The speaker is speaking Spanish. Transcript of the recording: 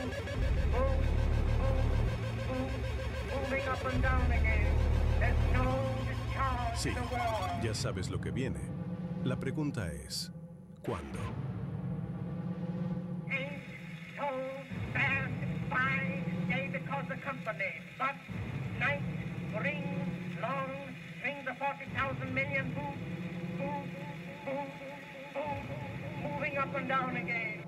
Move, moving up and down again. There's no discharge Sí, in the world. ya sabes lo que viene. La pregunta es, ¿cuándo? Ain't so fast by day because the company, but night rings long, rings the 40,000 million move, moving up and down again.